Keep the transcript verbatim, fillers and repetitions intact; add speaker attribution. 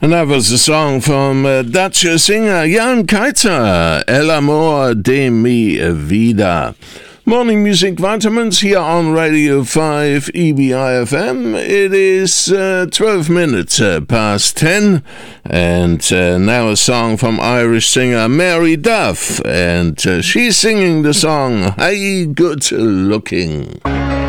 Speaker 1: And that was a song from uh, Dutch singer Jan Keizer, El Amor de Mi Vida. Morning Music Vitamins here on Radio five E B I F M. It is uh, twelve minutes uh, past ten, and uh, now a song from Irish singer Mary Duff, and uh, she's singing the song Hey Good Looking.